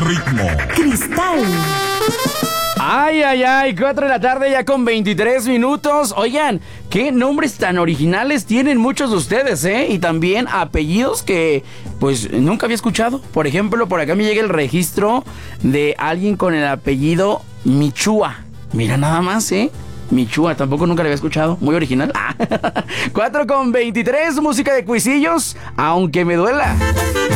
ritmo. Cristal. Ay, ay, ay, 4 de la tarde ya con 23 minutos. Oigan, qué nombres tan originales tienen muchos de ustedes, ¿eh? Y también apellidos que, pues, nunca había escuchado. Por ejemplo, por acá me llega el registro de alguien con el apellido Michúa. Mira nada más, ¿eh? Michúa, tampoco nunca lo había escuchado. Muy original. 4 con 23, música de cuisillos, aunque me duela.